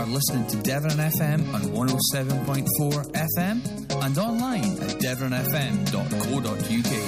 are listening to Devon FM on 107.4 FM and online at devonfm.co.uk.